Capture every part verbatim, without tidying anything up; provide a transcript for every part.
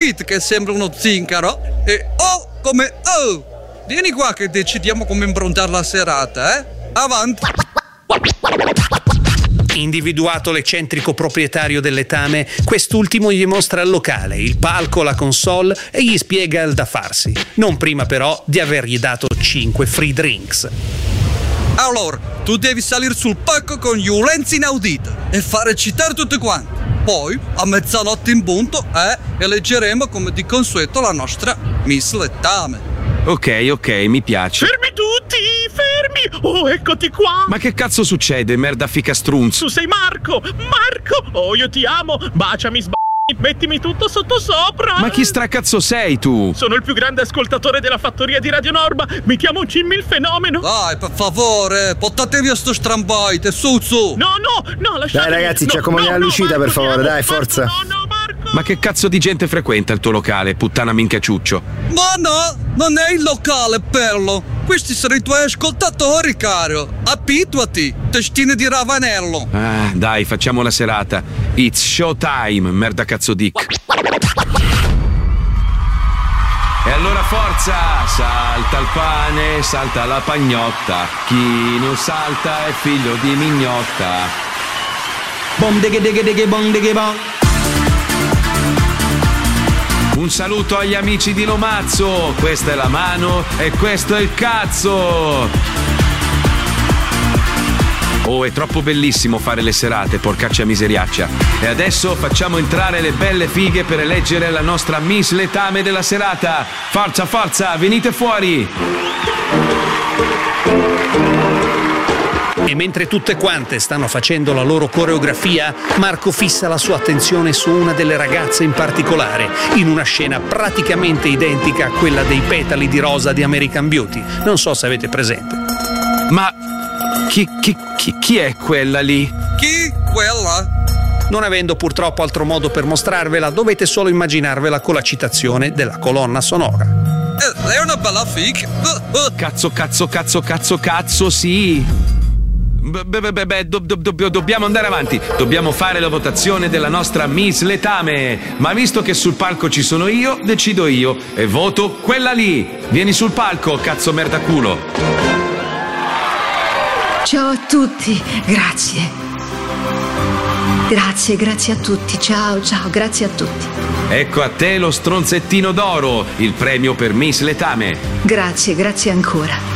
capito che sembra uno zingaro? E oh, come oh! Vieni qua che decidiamo come improntare la serata, eh? Avanti! Individuato l'eccentrico proprietario del letame, quest'ultimo gli mostra il locale, il palco, la console e gli spiega il da farsi, non prima però di avergli dato cinque free drinks. Allora, tu devi salire sul palco con violenza inaudita e fare citare tutti quanti. Poi, a mezzanotte in punto, eh, eleggeremo come di consueto la nostra Miss Letame. Ok, ok, mi piace. Fermi tutti, fermi! Oh, eccoti qua! Ma che cazzo succede, merda fica strunz? Tu sei Marco! Marco! Oh, io ti amo! Baciami, sb***i! Mettimi tutto sotto sopra! Ma chi stracazzo sei tu? Sono il più grande ascoltatore della fattoria di Radio Norma! Mi chiamo Jimmy il fenomeno! Dai, per favore, portate via sto strambaite, su su! No, no, no, lasciatemi! Dai ragazzi, no, ci accomodiamo no, alla Lucida, no, per Marco, favore, dai, Marco, forza! No, no, Marco! Ma che cazzo di gente frequenta il tuo locale, puttana minchiaciuccio? Ma no, non è il locale, Perlo! Questi sono i tuoi ascoltatori, caro! Abituati, testine di Ravanello! Ah, dai, facciamo la serata. It's showtime, merda cazzo dick. E allora forza, salta il pane, salta la pagnotta. Chi non salta è figlio di mignotta. Bom deghe deghe deghe bom deghe bom. Un saluto agli amici di Lomazzo, questa è la mano e questo è il cazzo! Oh, è troppo bellissimo fare le serate, porcaccia miseriaccia. E adesso facciamo entrare le belle fighe per eleggere la nostra Miss Letame della serata. Forza, forza, venite fuori! E mentre tutte quante stanno facendo la loro coreografia, Marco fissa la sua attenzione su una delle ragazze in particolare, in una scena praticamente identica a quella dei petali di rosa di American Beauty. Non so se avete presente. Ma chi, chi, chi, chi è quella lì? Chi? Quella? Non avendo purtroppo altro modo per mostrarvela, dovete solo immaginarvela con la citazione della colonna sonora. Eh, è una bella figa. Uh, uh. Cazzo, cazzo, cazzo, cazzo, cazzo, sì! Beh, beh, beh, do, do, do, dobbiamo andare avanti. Dobbiamo fare la votazione della nostra Miss Letame. Ma visto che sul palco ci sono io, decido io e voto quella lì. Vieni sul palco, cazzo merda culo. Ciao a tutti, grazie. Grazie, grazie a tutti. Ciao, ciao, grazie a tutti. Ecco a te lo stronzettino d'oro, il premio per Miss Letame. Grazie, grazie ancora.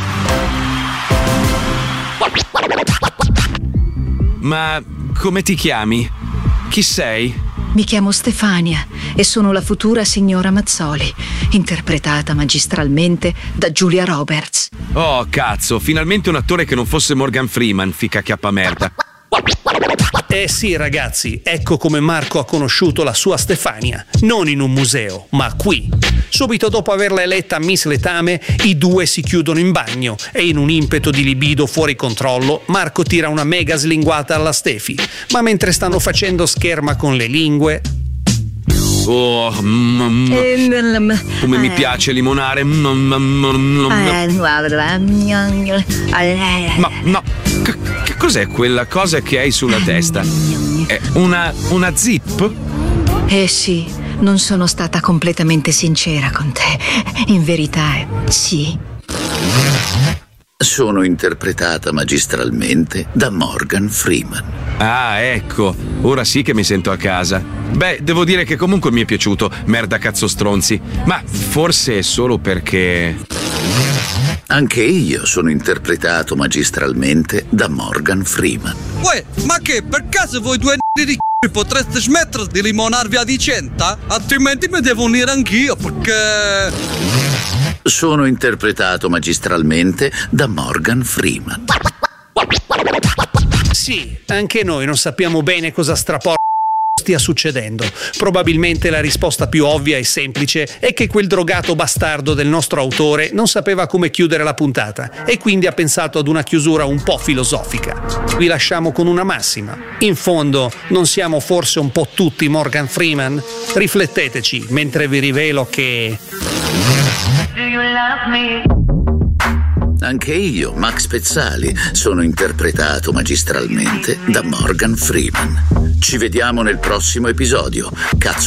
Ma come ti chiami? Chi sei? Mi chiamo Stefania e sono la futura signora Mazzoli, interpretata magistralmente da Julia Roberts. Oh, cazzo, finalmente un attore che non fosse Morgan Freeman, fica chiappa merda. Eh sì, ragazzi, ecco come Marco ha conosciuto la sua Stefania. Non in un museo, ma qui. Subito dopo averla eletta Miss Letame, i due si chiudono in bagno e in un impeto di libido fuori controllo, Marco tira una mega slinguata alla Stefi. Ma mentre stanno facendo scherma con le lingue... Oh, mm, mm, Eh, come mi eh. piace limonare. Mm, mm, mm, mm, Eh, guarda. Ma no, che, che cos'è quella cosa che hai sulla testa? È una, una zip? Eh sì, non sono stata completamente sincera con te. In verità, sì. Sono interpretata magistralmente da Morgan Freeman. Ah, ecco, ora sì che mi sento a casa. Beh, devo dire che comunque mi è piaciuto, merda cazzo stronzi. Ma forse è solo perché... Anche io sono interpretato magistralmente da Morgan Freeman. Uè, ma che, per caso voi due n***i di c***i potreste smettere di limonarvi a vicenda? Altrimenti mi devo unire anch'io, perché... Sono interpretato magistralmente da Morgan Freeman. Sì, anche noi non sappiamo bene cosa strapor... stia succedendo. Probabilmente la risposta più ovvia e semplice è che quel drogato bastardo del nostro autore non sapeva come chiudere la puntata e quindi ha pensato ad una chiusura un po' filosofica. Vi lasciamo con una massima. In fondo, non siamo forse un po' tutti Morgan Freeman? Rifletteteci mentre vi rivelo che... Anche io, Max Pezzali, sono interpretato magistralmente da Morgan Freeman. Ci vediamo nel prossimo episodio. Cazzo